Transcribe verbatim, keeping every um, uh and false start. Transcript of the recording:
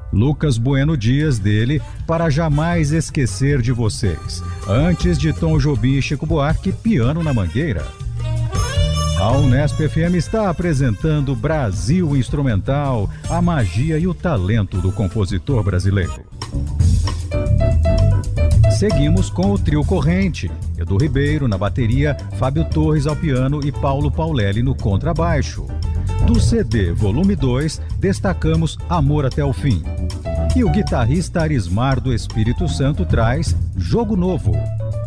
Lucas Bueno Dias, dele Para Jamais Esquecer de Vocês. Antes de Tom Jobim e Chico Buarque, Piano na Mangueira. A Unesp F M está apresentando Brasil Instrumental, a magia e o talento do compositor brasileiro. Seguimos com o trio Corrente, Edu Ribeiro na bateria, Fábio Torres ao piano e Paulo Paulelli no contrabaixo. Do C D Volume dois, destacamos Amor até o Fim. E o guitarrista Arismar do Espírito Santo traz Jogo Novo.